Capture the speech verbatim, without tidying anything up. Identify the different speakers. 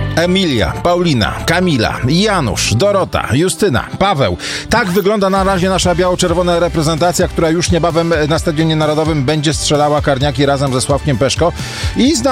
Speaker 1: Emilia, Paulina, Kamila, Janusz, Dorota, Justyna, Paweł. Tak wygląda na razie nasza biało-czerwona reprezentacja, która już niebawem na Stadionie Narodowym będzie strzelała karniaki razem ze Sławkiem Peszko i zna